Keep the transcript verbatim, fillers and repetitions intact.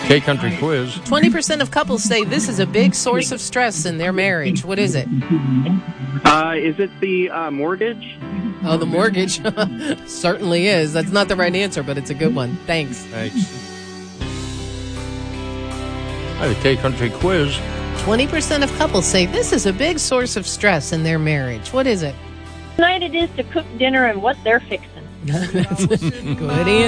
K-Country quiz. twenty percent of couples say this is a big source of stress in their marriage. What is it? Uh, is it the uh, mortgage? Oh, the mortgage. Certainly is. That's not the right answer, but it's a good one. Thanks. Thanks. Hi, the K-Country quiz. twenty percent of couples say this is a big source of stress in their marriage. What is it? Tonight it is to cook dinner and what they're fixing. That's a good answer.